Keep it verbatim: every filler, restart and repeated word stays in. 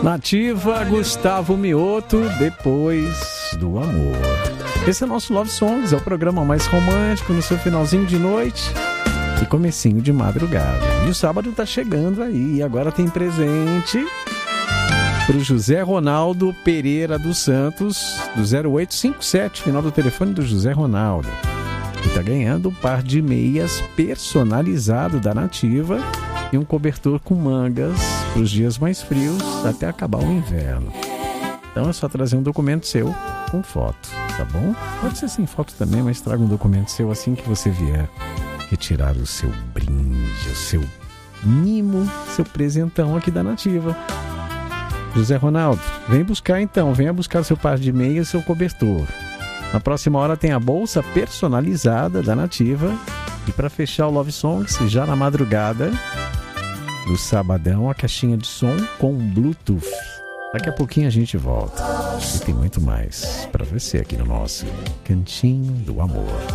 Nativa, Gustavo Mioto, Depois do Amor. Esse é o nosso Love Songs, é o programa mais romântico no seu finalzinho de noite e comecinho de madrugada. E o sábado tá chegando aí, e agora tem presente para o José Ronaldo Pereira dos Santos, do zero oito cinco sete, final do telefone do José Ronaldo, que tá ganhando um par de meias personalizado da Nativa e um cobertor com mangas para os dias mais frios até acabar o inverno. Então é só trazer um documento seu com foto, tá bom? Pode ser sem foto também, mas traga um documento seu assim que você vier retirar o seu brinde, o seu mimo, seu presentão aqui da Nativa. José Ronaldo, vem buscar então, venha buscar seu par de meias e seu cobertor. Na próxima hora tem a bolsa personalizada da Nativa. E para fechar o Love Songs, já na madrugada do sabadão, a caixinha de som com Bluetooth. Daqui a pouquinho a gente volta. E tem muito mais para você aqui no nosso Cantinho do Amor.